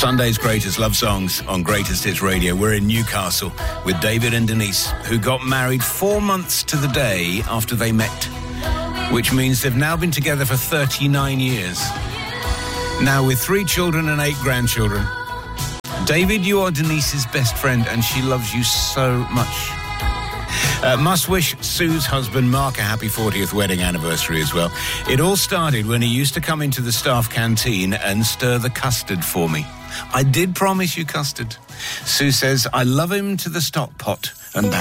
Sunday's greatest love songs on Greatest Hits Radio. We're in Newcastle with David and Denise, who got married 4 months to the day after they met, which means they've now been together for 39 years. Now with 3 children and 8 grandchildren. David, you are Denise's best friend and she loves you so much. Must wish Sue's husband Mark a happy 40th wedding anniversary as well. It all started when he used to come into the staff canteen and stir the custard for me. I did promise you custard. Sue says, I love him to the stock pot and back.